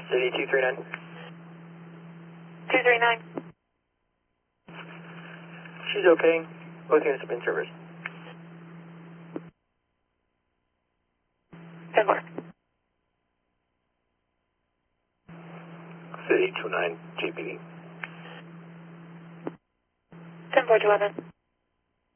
City 239. 239. She's okay. Both units have been serviced. 10-4. City 29 GPD. 10-4 to 11.